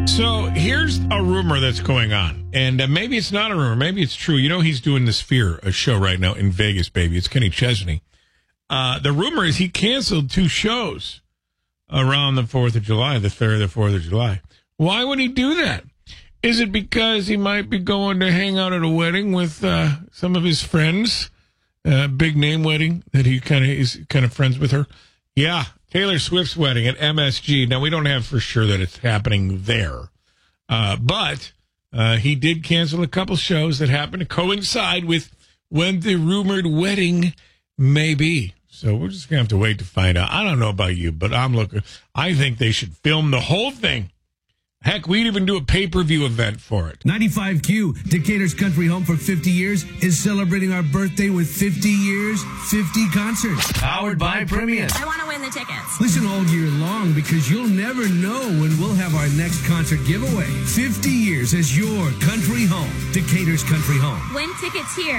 So here's a rumor that's going on, and maybe it's not a rumor, maybe it's true. You know, he's doing this Fear, a show right now in Vegas, baby. It's Kenny Chesney. The rumor is he canceled 2 shows around the 4th of July, the 3rd or the 4th of July. Why would he do that? Is it because he might be going to hang out at a wedding with some of his friends? Big name wedding that he is kind of friends with her? Yeah, Taylor Swift's wedding at MSG. Now, we don't have for sure that it's happening there. But he did cancel a couple shows that happened to coincide with when the rumored wedding may be. So we're just going to have to wait to find out. I don't know about you, but I think they should film the whole thing. Heck, we'd even do a pay-per-view event for it. 95Q, Decatur's country home for 50 years, is celebrating our birthday with 50 years, 50 concerts. Powered by Premium. I want to win the tickets. Listen all year long because you'll never know when we'll have our next concert giveaway. 50 years as your country home. Decatur's country home. Win tickets here.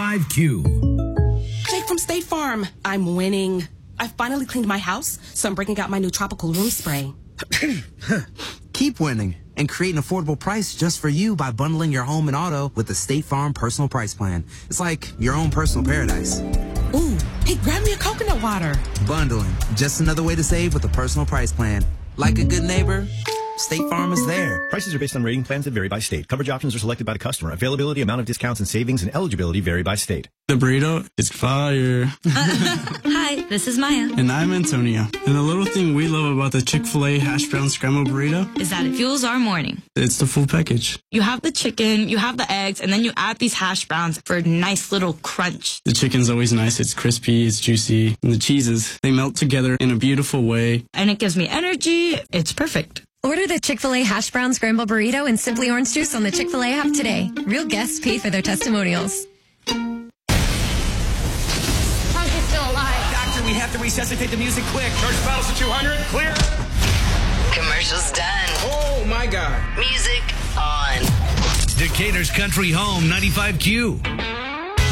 95Q. Jake from State Farm. I'm winning. I finally cleaned my house, so I'm breaking out my new tropical room spray. Keep winning and create an affordable price just for you by bundling your home and auto with the State Farm Personal Price Plan. It's like your own personal paradise. Ooh, hey, grab me a coconut water. Bundling, just another way to save with a personal price plan. Like a good neighbor, State Farm is there. Prices are based on rating plans that vary by state. Coverage options are selected by the customer. Availability, amount of discounts and savings, and eligibility vary by state. The burrito is fire. Hi, this is Maya. And I'm Antonio. And the little thing we love about the Chick-fil-A hash brown scrambled burrito Is that it fuels our morning. it's the full package. You have the chicken, you have the eggs, and then you add these hash browns for a nice little crunch. The chicken's always nice. It's crispy, it's juicy. And the cheeses, they melt together in a beautiful way. And it gives me energy. It's perfect. Order the Chick-fil-A Hash Brown Scramble Burrito and Simply Orange Juice on the Chick-fil-A app today. Real guests pay for their testimonials. Monkey's still alive. Doctor, we have to resuscitate the music quick. Charge bottles to 200. Clear. Commercials done. Oh, my God. Music on. Decatur's country home, 95Q.